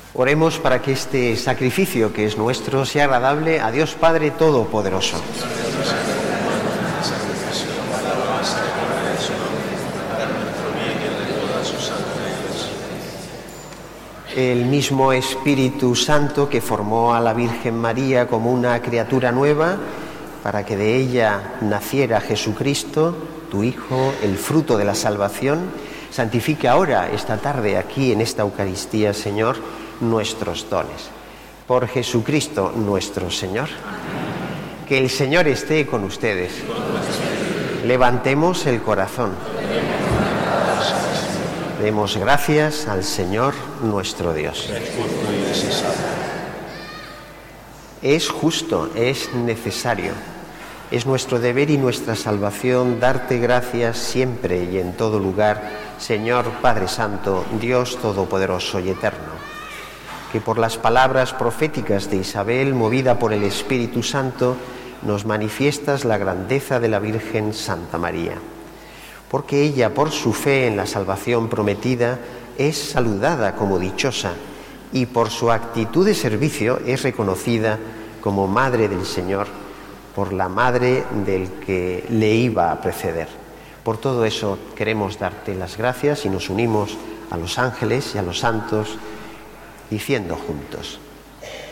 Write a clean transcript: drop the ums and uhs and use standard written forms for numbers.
Oremos para que este sacrificio que es nuestro sea agradable a Dios Padre Todopoderoso. El mismo Espíritu Santo que formó a la Virgen María como una criatura nueva, para que de ella naciera Jesucristo, tu Hijo, el fruto de la salvación, santifique ahora, esta tarde, aquí en esta Eucaristía, Señor, nuestros dones. Por Jesucristo nuestro Señor. Que el Señor esté con ustedes. Levantemos el corazón. Demos gracias al Señor nuestro Dios. Es justo, es necesario, es nuestro deber y nuestra salvación darte gracias siempre y en todo lugar, Señor Padre Santo, Dios Todopoderoso y Eterno, que por las palabras proféticas de Isabel, movida por el Espíritu Santo, nos manifiestas la grandeza de la Virgen Santa María, porque ella, por su fe en la salvación prometida, es saludada como dichosa y por su actitud de servicio es reconocida como Madre del Señor por la Madre del que le iba a preceder. Por todo eso queremos darte las gracias y nos unimos a los ángeles y a los santos diciendo juntos: